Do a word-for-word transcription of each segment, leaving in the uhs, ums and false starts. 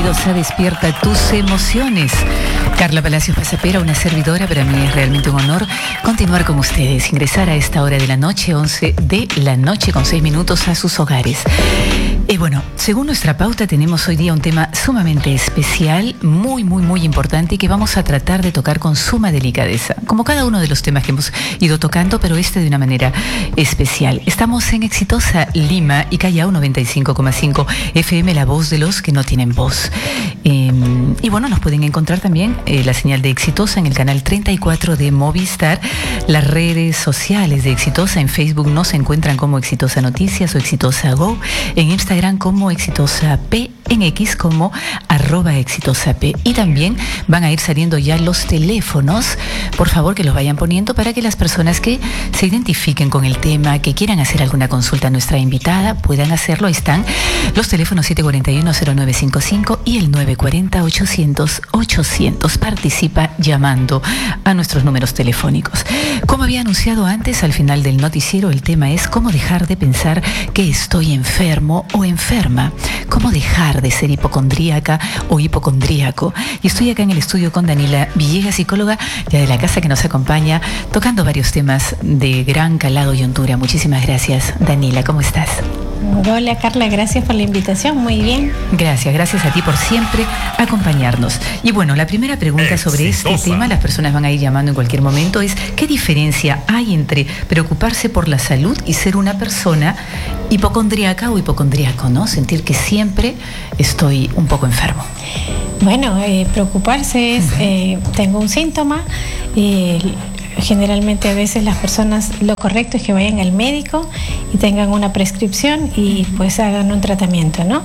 bienvenidos a Despierta tus emociones. Carla Palacios Pasapera, una servidora. Para mí es realmente un honor continuar con ustedes, ingresar a esta hora de la noche, once de la noche con seis minutos a sus hogares. Y bueno, según nuestra pauta tenemos hoy día un tema sumamente especial, muy, muy, muy importante y que vamos a tratar de tocar con suma delicadeza, como cada uno de los temas que hemos ido tocando, pero este de una manera especial. Estamos en Exitosa Lima y Callao noventa y cinco coma cinco F M, la voz de los que no tienen voz. Eh, y bueno, nos pueden encontrar también eh, la señal de Exitosa en el canal treinta y cuatro de Movistar, las redes sociales de Exitosa. En Facebook nos encuentran como Exitosa Noticias o Exitosa Go, en Instagram como Exitosa P, en X como arroba Exitosa P. Y también van a ir saliendo ya los teléfonos, por favor que los vayan poniendo para que las personas que se identifiquen con el tema, que quieran hacer alguna consulta a nuestra invitada, puedan hacerlo. Ahí están los teléfonos siete cuatro uno, cero nueve cinco cinco y el nueve cuatro cero, ochocientos, ochocientos. Participa llamando a nuestros números telefónicos. Como había anunciado antes, al final del noticiero, el tema es cómo dejar de pensar que estoy enfermo o enferma, cómo dejar de ser hipocondríaca o hipocondríaco. Y estoy acá en el estudio con Daniela Villegas, psicóloga ya de la casa, que nos acompaña tocando varios temas de gran calado y hondura. Muchísimas gracias, Daniela. ¿Cómo estás? Hola, Carla, gracias por la invitación, muy bien. Gracias, gracias a ti por siempre acompañarnos. Y bueno, la primera pregunta sobre este tema, las personas van a ir llamando en cualquier momento, es ¿qué diferencia hay entre preocuparse por la salud y ser una persona hipocondríaca o hipocondríaco, ¿no? Sentir que siempre estoy un poco enfermo. Bueno, eh, preocuparse es, uh-huh. eh, tengo un síntoma, eh, generalmente a veces las personas, lo correcto es que vayan al médico y tengan una prescripción y pues hagan un tratamiento, ¿no?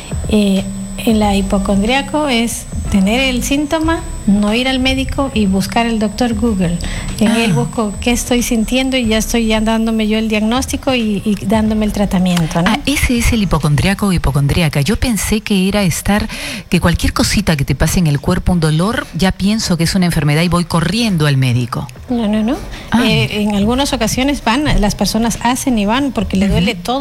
Eh, el hipocondríaco es tener el síntoma, no ir al médico y buscar el doctor Google. En ah. él busco qué estoy sintiendo y ya estoy ya dándome yo el diagnóstico y, y dándome el tratamiento, ¿no? Ah, ese es el hipocondríaco o hipocondríaca. Yo pensé que era estar, que cualquier cosita que te pase en el cuerpo, un dolor, ya pienso que es una enfermedad y voy corriendo al médico. No, no, no. Ah. Eh, en algunas ocasiones van, las personas hacen y van porque le duele uh-huh. todo.